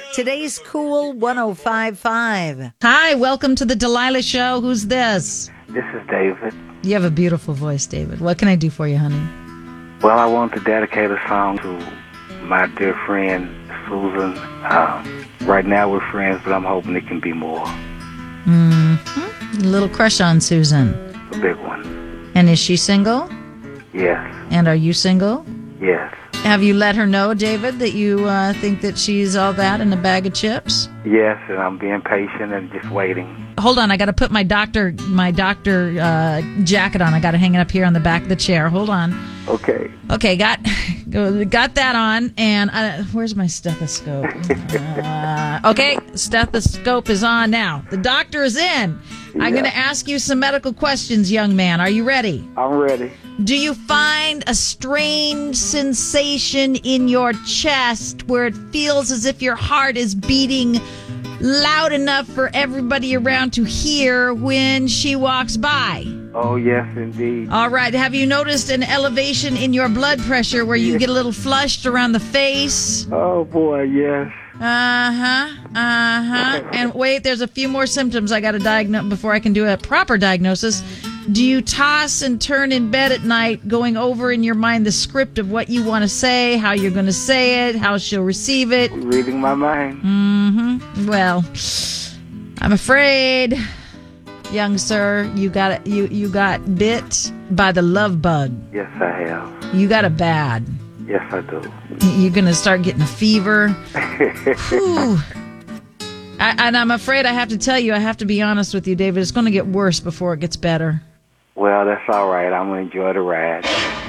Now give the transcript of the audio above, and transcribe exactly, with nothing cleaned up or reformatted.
Today's Cool one oh five point five. Hi, welcome to the Delilah Show. Who's this? This is David. You have a beautiful voice, David. What can I do for you, honey? Well, I want to dedicate a song to my dear friend, Susan. Um, right now we're friends, but I'm hoping it can be more. Mm-hmm. A little crush on Susan. A big one. And is she single? Yes. And are you single? Yes. Have you let her know, David, that you uh, think that she's all that in a bag of chips? Yes, and I'm being patient and just waiting. Hold on, I got to put my doctor my doctor uh, jacket on. I got to hang it up here on the back of the chair. Hold on. Okay. Okay, got got that on, and uh, where's my stethoscope? Uh, okay, stethoscope is on now. The doctor is in. Yeah. I'm going to ask you some medical questions, young man. Are you ready? I'm ready. Do you find a strange sensation in your chest where it feels as if your heart is beating loud enough for everybody around to hear when she walks by? Oh, yes, indeed. All right. Have you noticed an elevation in your blood pressure where you get a little flushed around the face? Oh, boy, yes. Uh-huh. Uh-huh. And wait, there's a few more symptoms I got to diagnose before I can do a proper diagnosis. Do you toss and turn in bed at night, going over in your mind the script of what you want to say, how you're going to say it, how she'll receive it? Reading my mind. Mm-hmm. Well, I'm afraid, young sir, you got you you got bit by the love bug. Yes, I have. You got it bad. Yes, I do. You're going to start getting a fever. Whew. I, and I'm afraid I have to tell you, I have to be honest with you, David, it's going to get worse before it gets better. Well, that's all right. I'm going to enjoy the ride.